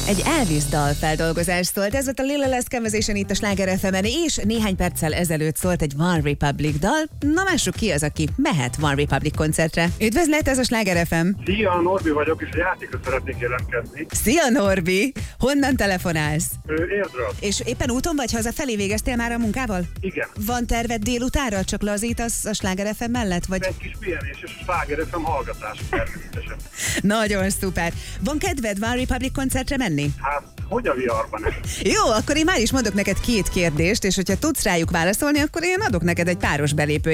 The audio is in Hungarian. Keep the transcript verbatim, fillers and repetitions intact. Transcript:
Egy Elvis dal feldolgozás szólt. Ez volt a Lil Last Conversation itt a Sláger ef emen, és néhány perccel ezelőtt szólt egy One Republic dal. Na mássuk ki az, aki mehet One Republic koncertre. Üdvözlet, ez a Sláger ef em. Szia, Norbi vagyok, és a játékra szeretnék jelentkezni. Szia Norbi! Honnan telefonálsz? Érdről. És éppen úton vagy, hazafelé végeztél már a munkával? Igen. Van terved délutánra, csak lazítasz a Sláger ef em mellett? Vagy... Egy kis pihenés és a Sláger ef em hallgatás természetesen. Nagyon szuper. Van kedved One Republic koncertre menni? Hát, hogy a viharban ez? Jó, akkor én már is mondok neked két kérdést, és hogyha tudsz rájuk válaszolni, akkor én adok neked egy páros belépő